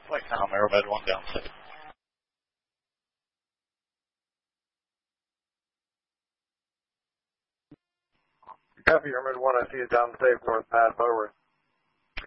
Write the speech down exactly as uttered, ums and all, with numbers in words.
Flight com, Aeromed one down safe. Copy, Aeromed one, I see you down safe, north path, over.